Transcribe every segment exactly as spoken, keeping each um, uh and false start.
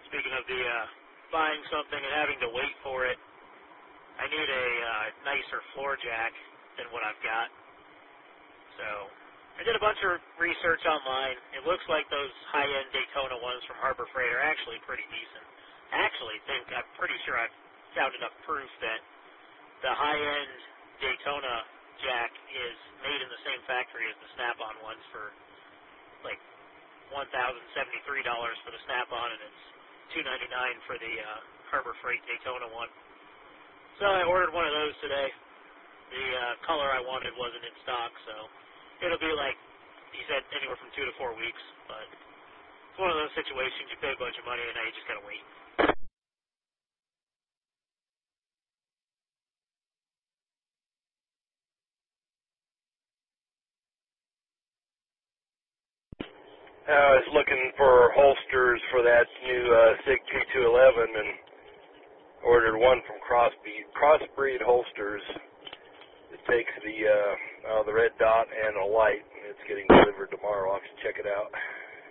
speaking of the uh, buying something and having to wait for it, I need a uh, nicer floor jack than what I've got. So I did a bunch of research online. It looks like those high-end Daytona ones from Harbor Freight are actually pretty decent. I actually think, I'm pretty sure I've found enough proof that the high-end Daytona jack is made in the same factory as the Snap-on ones for like one thousand seventy-three dollars for the Snap-on, and it's two ninety-nine for the uh, Harbor Freight Daytona one. So I ordered one of those today. The uh, color I wanted wasn't in stock, so it'll be like, he said, anywhere from two to four weeks. But it's one of those situations, you pay a bunch of money and now you just gotta wait. I was looking for holsters for that new uh, SIG P two eleven and ordered one from Crossbreed, Crossbreed Holsters. It takes the uh, uh, the red dot and a light. It's getting delivered tomorrow. I'll have to check it out.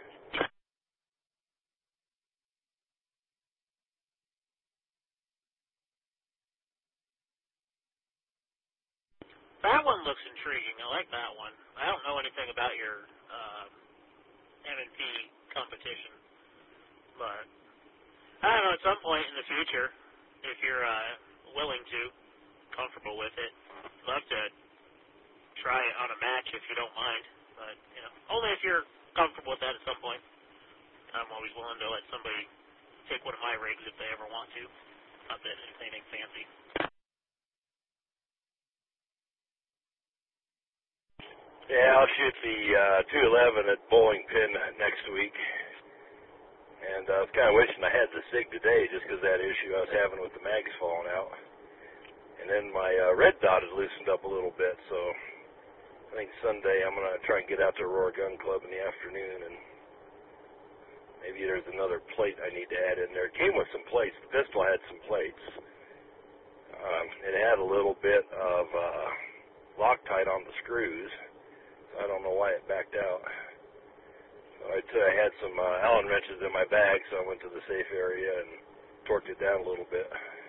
That one looks intriguing. I like that one. I don't know anything about your uh, M and P competition, but I don't know, at some point in the future, if you're uh, willing to, comfortable with it, I'd love to try it on a match if you don't mind, but, you know, only if you're comfortable with that at some point. I'm always willing to let somebody take one of my rigs if they ever want to. Not that it's anything fancy. Yeah, I'll shoot the uh, two eleven at Bowling Pin next week. And uh, I was kind of wishing I had the SIG today just because that issue I was having with the mags falling out. And then my uh, red dot is loosened up a little bit, so I think Sunday I'm going to try and get out to Aurora Gun Club in the afternoon, and maybe there's another plate I need to add in there. It came with some plates. The pistol had some plates. Um, it had a little bit of uh, Loctite on the screws. I don't know why it backed out. So I, t- I had some uh, Allen wrenches in my bag, so I went to the safe area and torqued it down a little bit.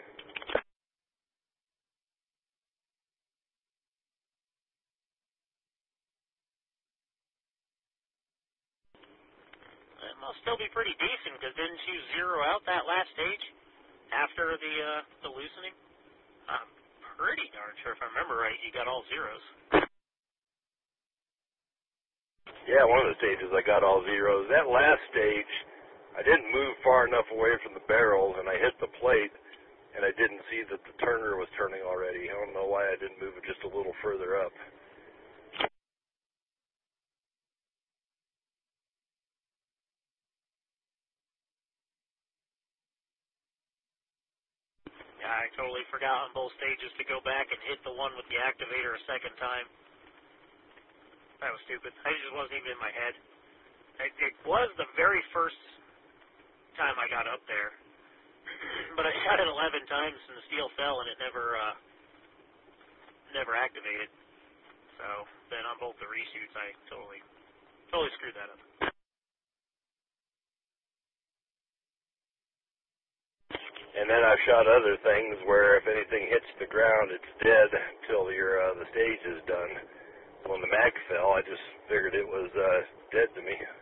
It must still be pretty decent, because didn't you zero out that last stage after the uh, the loosening? I'm pretty darn sure, if I remember right, you got all zeros. Yeah, one of the stages I got all zeros. That last stage, I didn't move far enough away from the barrels, and I hit the plate, and I didn't see that the turner was turning already. I don't know why I didn't move it just a little further up. Yeah, I totally forgot on both stages to go back and hit the one with the activator a second time. That was stupid. I just wasn't even in my head. It, it was the very first time I got up there, but I shot it eleven times and the steel fell and it never, uh, never activated. So then on both the reshoots, I totally, totally screwed that up. And then I've shot other things where if anything hits the ground, it's dead until your uh, the stage is done. When the mag fell, I just figured it was uh, dead to me.